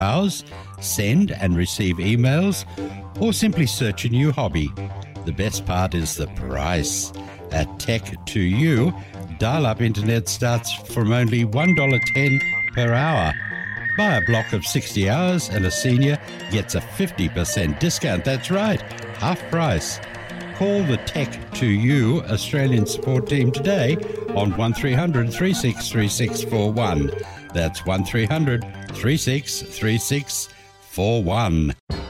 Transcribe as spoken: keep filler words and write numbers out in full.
browse, send and receive emails, or simply search a new hobby. The best part is the price. At Tech to You, dial-up internet starts from only one dollar ten per hour. Buy a block of sixty hours and a senior gets a fifty percent discount. That's right, half price. Call the Tech to You Australian support team today on one three hundred, three six three six four one. That's one three hundred, three six three six four one.